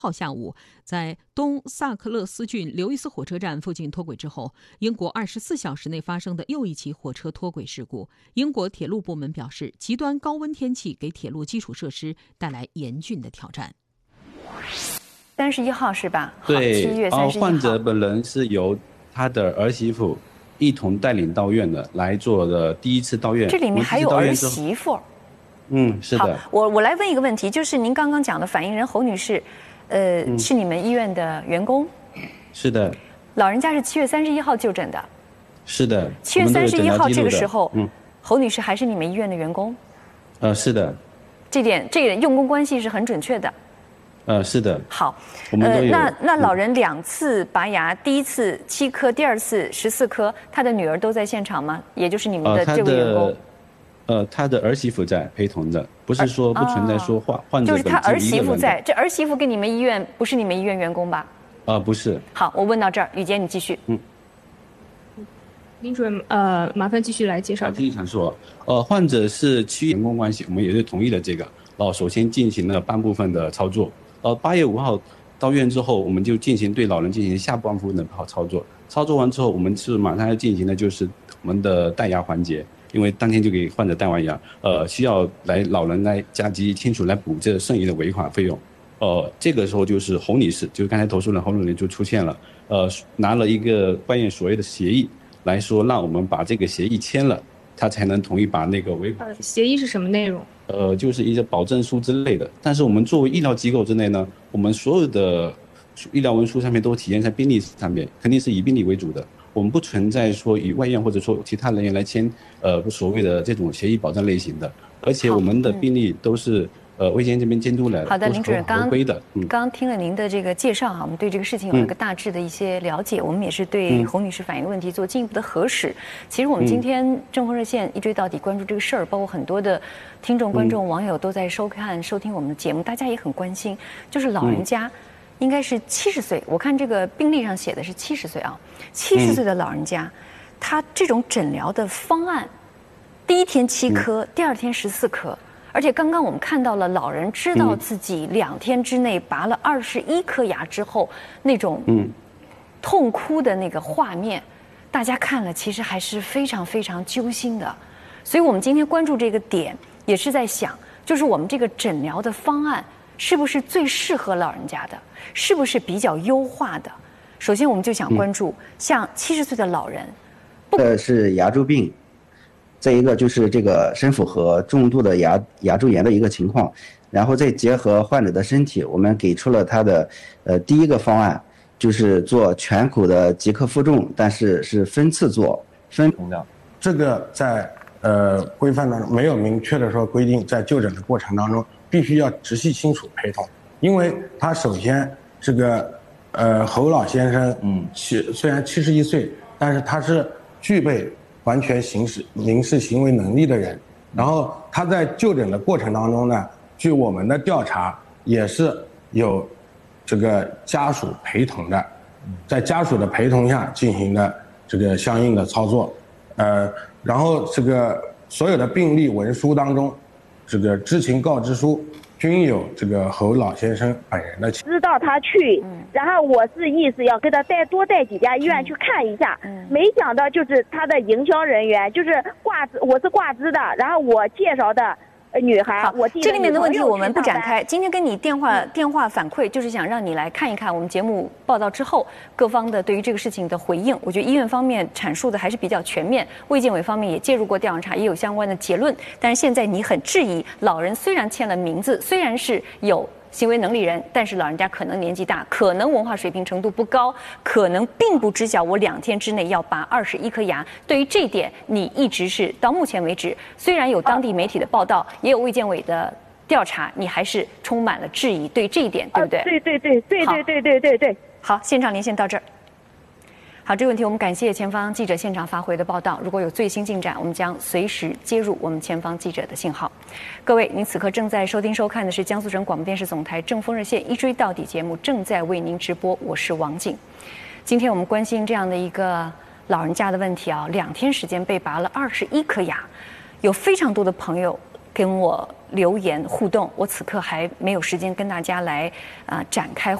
号下午，在东萨克勒斯郡刘易斯火车站附近脱轨之后，英国24小时内发生的又一起火车脱轨事故。英国铁路部门表示，极端高温天气给铁路基础设施带来严峻的挑战。 31号是吧？ 对 7月31号。 患者本人是由他的儿媳妇一同带领到院的，来做的第一次到院。 这里面还有儿媳妇。 是的。 好，我来问一个问题，就是您刚刚讲的反映人侯女士，是你们医院的员工？ 是的。 老人家是7月31号就诊的。 是的。 7月31号这个时候，侯女士还是你们医院的员工？ 是的。 这点用工关系是很准确的。 是的。 好， 我们都有。 那老人2次拔牙，第一次7颗，第二次14颗，他的女儿都在现场吗？也就是你们的这位员工？ 他的儿媳妇在陪同的，不是说不存在说患者就是他儿媳妇在，这儿媳妇跟你们医院不是你们医院员工吧？ 不是。 好，我问到这儿，雨洁你继续。 林主任，麻烦继续来介绍。 继续阐述。患者是7月员工关系，我们也是同意了这个。然后首先进行了半部分的操作。8月5号到院之后，我们就进行对老人进行下半部分的操作。操作完之后，我们是马上要进行的就是我们的戴牙环节。因为当天就给患者戴完牙，需要老人来加急清除来补这剩余的尾款费用。这个时候就是侯女士，就是刚才投诉人侯女士就出现了，拿了一个外院所谓的协议来说，让我们把这个协议签了，他才能同意把那个尾款。 协议是什么内容？ 就是一些保证书之类的。但是我们作为医疗机构之内呢，我们所有的医疗文书上面都体现在病历上面，肯定是以病历为主的。我们不存在说与外院或者说其他人员来签所谓的这种协议保障类型的，而且我们的病例都是卫健这边监督来的。 好的，林主任，刚刚听了您的这个介绍哈，我们对这个事情有一个大致的一些了解，我们也是对侯女士反映的问题做进一步的核实。其实我们今天正风热线一追到底关注这个事儿，包括很多的听众、观众、网友都在收听我们的节目，大家也很关心，就是老人家。应该是70岁，我看这个病历上写的是70岁啊，70岁的老人家，他这种诊疗的方案，第一天7颗，第二天14颗，而且刚刚我们看到了老人知道自己2天之内拔了21颗牙之后，那种痛哭的那个画面，大家看了其实还是非常非常揪心的，所以我们今天关注这个点，也是在想，就是我们这个诊疗的方案。是不是最适合老人家的？是不是比较优化的？首先，我们就想关注像70岁的老人， 是牙周病，再一个就是这个深符合重度的牙周炎的一个情况，然后再结合患者的身体，我们给出了他的第一个方案，就是做全口的即刻负重，但是是分次做分重量。 这个在规范当中没有明确的说规定，在就诊的过程当中。必须要直系亲属陪同，因为他首先这个侯老先生，虽然71岁，但是他是具备完全民事行为能力的人。然后他在就诊的过程当中呢，据我们的调查也是有这个家属陪同的，在家属的陪同下进行的这个相应的操作，然后这个所有的病历文书当中。这个知情告知书均有这个侯老先生本人的知道他去，然后我是意思要跟他多带几家医院去看一下，没想到就是他的营销人员就是我是挂职的，然后我介绍的女孩， 这里面的问题我们不展开。今天跟你电话反馈，就是想让你来看一看我们节目报道之后各方的对于这个事情的回应。我觉得医院方面阐述的还是比较全面，卫健委方面也介入过调查，也有相关的结论。但是现在你很质疑，老人虽然签了名字，虽然是有行为能力人，但是老人家可能年纪大，可能文化水平程度不高，可能并不知晓我2天之内要拔21颗牙。对于这一点，你一直是到目前为止，虽然有当地媒体的报道，也有卫健委的调查，你还是充满了质疑。对这一点，对不对？ 对。 好，现场连线到这儿。好，这个问题我们感谢前方记者现场发回的报道。如果有最新进展，我们将随时接入我们前方记者的信号。各位，您此刻正在收听收看的是江苏省广播电视总台正风热线一追到底节目，正在为您直播，我是王静。今天我们关心这样的一个老人家的问题啊，2天时间被拔了21颗牙，有非常多的朋友跟我留言互动，我此刻还没有时间跟大家来展开。